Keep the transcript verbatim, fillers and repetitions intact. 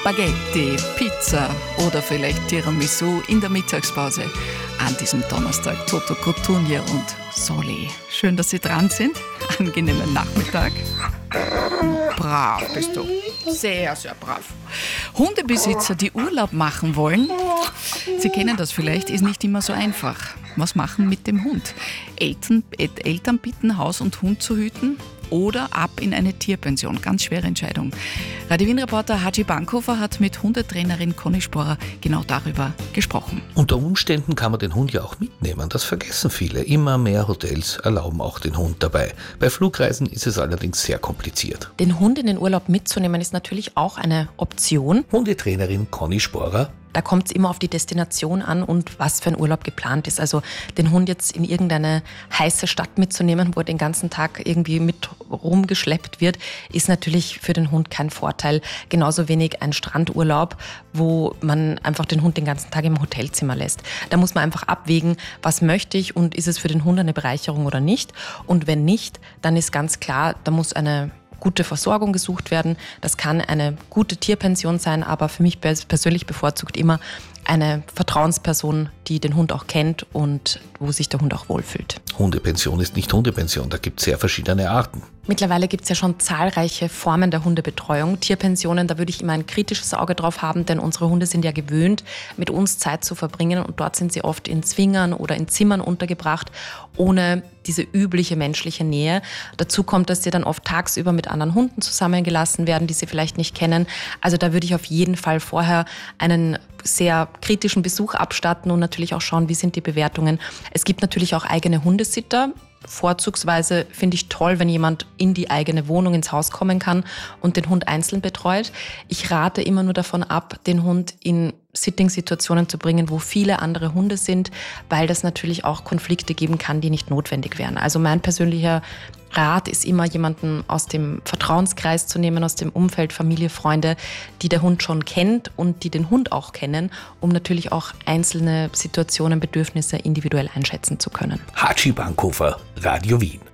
Spaghetti, Pizza oder vielleicht Tiramisu in der Mittagspause an diesem Donnerstag. Toto Cotugno und Soli. Schön, dass Sie dran sind. Angenehmen Nachmittag. Brav bist du. Sehr, sehr brav. Hundebesitzer, die Urlaub machen wollen, Sie kennen das vielleicht, ist nicht immer so einfach. Was machen mit dem Hund? Eltern, Eltern bitten, Haus und Hund zu hüten oder ab in eine Tierpension. Ganz schwere Entscheidung. Radio Wien-Reporter Haji Bankhofer hat mit Hundetrainerin Conny Sporer genau darüber gesprochen. Unter Umständen kann man den Hund ja auch mitnehmen. Das vergessen viele. Immer mehr Hotels erlauben auch den Hund dabei. Bei Flugreisen ist es allerdings sehr kompliziert. Den Hund in den Urlaub mitzunehmen ist natürlich auch eine Option. Hundetrainerin Conny Sporer. Da kommt es immer auf die Destination an und was für ein Urlaub geplant ist. Also den Hund jetzt in irgendeine heiße Stadt mitzunehmen, wo er den ganzen Tag irgendwie mit rumgeschleppt wird, ist natürlich für den Hund kein Vorteil. Genauso wenig ein Strandurlaub, wo man einfach den Hund den ganzen Tag im Hotelzimmer lässt. Da muss man einfach abwägen, was möchte ich und ist es für den Hund eine Bereicherung oder nicht. Und wenn nicht, dann ist ganz klar, da muss eine gute Versorgung gesucht werden. Das kann eine gute Tierpension sein, aber für mich persönlich bevorzugt immer eine Vertrauensperson, die den Hund auch kennt und wo sich der Hund auch wohlfühlt. Hundepension ist nicht Hundepension, da gibt es sehr verschiedene Arten. Mittlerweile gibt es ja schon zahlreiche Formen der Hundebetreuung. Tierpensionen, da würde ich immer ein kritisches Auge drauf haben, denn unsere Hunde sind ja gewöhnt, mit uns Zeit zu verbringen und dort sind sie oft in Zwingern oder in Zimmern untergebracht, ohne diese übliche menschliche Nähe. Dazu kommt, dass sie dann oft tagsüber mit anderen Hunden zusammengelassen werden, die sie vielleicht nicht kennen. Also da würde ich auf jeden Fall vorher einen sehr kritischen Besuch abstatten und natürlich auch schauen, wie sind die Bewertungen. Es gibt natürlich auch eigene Hundesitter. Vorzugsweise finde ich toll, wenn jemand in die eigene Wohnung, ins Haus kommen kann und den Hund einzeln betreut. Ich rate immer nur davon ab, den Hund in Sitting-Situationen zu bringen, wo viele andere Hunde sind, weil das natürlich auch Konflikte geben kann, die nicht notwendig wären. Also mein persönlicher Rat ist immer, jemanden aus dem Vertrauenskreis zu nehmen, aus dem Umfeld, Familie, Freunde, die der Hund schon kennt und die den Hund auch kennen, um natürlich auch einzelne Situationen, Bedürfnisse individuell einschätzen zu können. Haji Bankhofer, Radio Wien.